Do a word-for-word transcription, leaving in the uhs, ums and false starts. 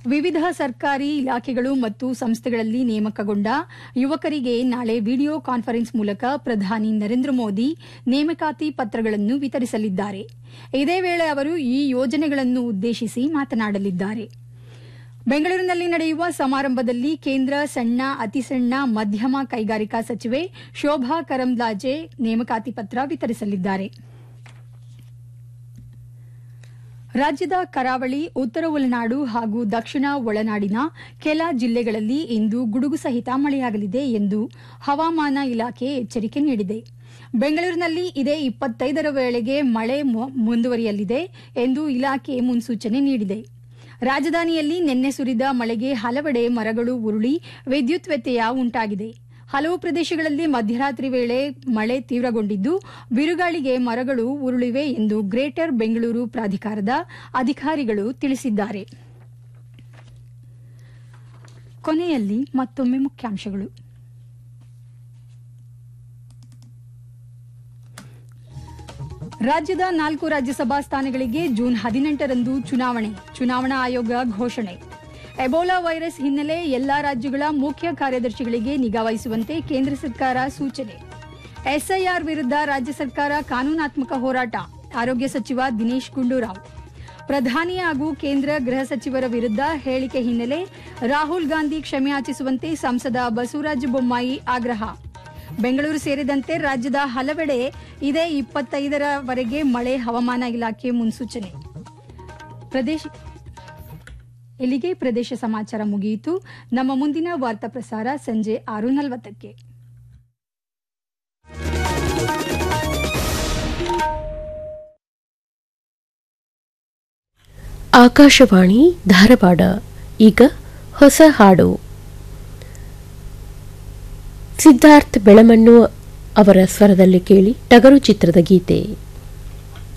ವಿವಿಧ ಸರ್ಕಾರಿ ಇಲಾಖೆಗಳು ಮತ್ತು ಸಂಸ್ಥೆಗಳಲ್ಲಿ ನೇಮಕಗೊಂಡ ಯುವಕರಿಗೆ ನಾಳೆ ವಿಡಿಯೋ ಕಾನ್ಫರೆನ್ಸ್ ಮೂಲಕ ಪ್ರಧಾನಿ ನರೇಂದ್ರ ಮೋದಿ ನೇಮಕಾತಿ ಪತ್ರಗಳನ್ನು ವಿತರಿಸಲಿದ್ದಾರೆ. ಇದೇ ವೇಳೆ ಅವರು ಈ ಯೋಜನೆಗಳನ್ನು ಉದ್ದೇಶಿಸಿ ಮಾತನಾಡಲಿದ್ದಾರೆ. ಬೆಂಗಳೂರಿನಲ್ಲಿ ನಡೆಯುವ ಸಮಾರಂಭದಲ್ಲಿ ಕೇಂದ್ರ ಸಣ್ಣ ಅತಿಸಣ್ಣ ಮಧ್ಯಮ ಕೈಗಾರಿಕಾ ಸಚಿವೆ ಶೋಭಾ ಕರಂದ್ಲಾಜೆ ನೇಮಕಾತಿ ಪತ್ರ ವಿತರಿಸಲಿದ್ದಾರೆ. ರಾಜ್ಯದ ಕರಾವಳಿ, ಉತ್ತರ ಒಳನಾಡು ಹಾಗೂ ದಕ್ಷಿಣ ಒಳನಾಡಿನ ಕೆಲ ಜಿಲ್ಲೆಗಳಲ್ಲಿ ಇಂದು ಗುಡುಗು ಸಹಿತ ಮಳೆಯಾಗಲಿದೆ ಎಂದು ಹವಾಮಾನ ಇಲಾಖೆ ಎಚ್ಚರಿಕೆ ನೀಡಿದೆ. ಬೆಂಗಳೂರಿನಲ್ಲಿ ಇದೇ ಇಪ್ಪತ್ತೈದರ ವೇಳೆಗೆ ಮಳೆ ಮುಂದುವರಿಯಲಿದೆ ಎಂದು ಇಲಾಖೆ ಮುನ್ಸೂಚನೆ ನೀಡಿದೆ. ರಾಜಧಾನಿಯಲ್ಲಿ ನಿನ್ನೆ ಸುರಿದ ಮಳೆಗೆ ಹಲವೆಡೆ ಮರಗಳು ಉರುಳಿ ವಿದ್ಯುತ್ ವ್ಯತ್ಯಯ ಉಂಟಾಗಿದೆ. ಹಲವು ಪ್ರದೇಶಗಳಲ್ಲಿ ಮಧ್ಯರಾತ್ರಿ ವೇಳೆ ಮಳೆ ತೀವ್ರಗೊಂಡಿದ್ದು ಬಿರುಗಾಳಿಗೆ ಮರಗಳು ಉರುಳಿವೆ ಎಂದು ಗ್ರೇಟರ್ ಬೆಂಗಳೂರು ಪ್ರಾಧಿಕಾರದ ಅಧಿಕಾರಿಗಳು ತಿಳಿಸಿದ್ದಾರೆ. ಕೊನೆಯಲ್ಲಿ ಮತ್ತೊಮ್ಮೆ ಮುಖ್ಯಾಂಶಗಳು. ರಾಜ್ಯದ ನಾಲ್ಕು ರಾಜ್ಯಸಭಾ ಸ್ಥಾನಗಳಿಗೆ ಜೂನ್ ಹದಿನೆಂಟರಂದು ಚುನಾವಣೆ ಚುನಾವಣಾ ಆಯೋಗ ಘೋಷಣೆ. ಎಬೋಲಾ ವೈರಸ್ ಹಿನ್ನೆಲೆ ಎಲ್ಲಾ ರಾಜ್ಯಗಳ ಮುಖ್ಯ ಕಾರ್ಯದರ್ಶಿಗಳಿಗೆ ನಿಗಾ ವಹಿಸುವಂತೆ ಕೇಂದ್ರ ಸರ್ಕಾರ ಸೂಚನೆ. ಎಸ್ಐಆರ್ ವಿರುದ್ಧ ರಾಜ್ಯ ಸರ್ಕಾರ ಕಾನೂನಾತ್ಮಕ ಹೋರಾಟ, ಆರೋಗ್ಯ ಸಚಿವ ದಿನೇಶ್ ಗುಂಡೂರಾವ್. ಪ್ರಧಾನಿ ಹಾಗೂ ಕೇಂದ್ರ ಗೃಹ ಸಚಿವರ ವಿರುದ್ಧ ಹೇಳಿಕೆ ಹಿನ್ನೆಲೆ ರಾಹುಲ್ ಗಾಂಧಿ ಕ್ಷಮೆಯಾಚಿಸುವಂತೆ ಸಂಸದ ಬಸವರಾಜ ಬೊಮ್ಮಾಯಿ ಆಗ್ರಹ. ಬೆಂಗಳೂರು ಸೇರಿದಂತೆ ರಾಜ್ಯದ ಹಲವೆಡೆ ಇದೇ ಇಪ್ಪತ್ತೈದರವರೆಗೆ ಮಳೆ, ಹವಾಮಾನ ಇಲಾಖೆ ಮುನ್ಸೂಚನೆ. ಪ್ರದೇಶ ಇಲ್ಲಿಗೆ ಪ್ರದೇಶ ಸಮಾಚಾರ ಮುಗಿಯಿತು. ನಮ್ಮ ಮುಂದಿನ ವಾರ್ತಾ ಪ್ರಸಾರ ಸಂಜೆ ಆರು ನಲವತ್ತಕ್ಕೆ. ಆಕಾಶವಾಣಿ ಧಾರವಾಡ. ಈಗ ಹೊಸ ಹಾಡು. ಸಿದ್ಧಾರ್ಥ್ ಬೆಳಮಣ್ಣು ಅವರ ಸ್ವರದಲ್ಲಿ ಕೇಳಿ ಟಗರು ಚಿತ್ರದ ಗೀತೆ.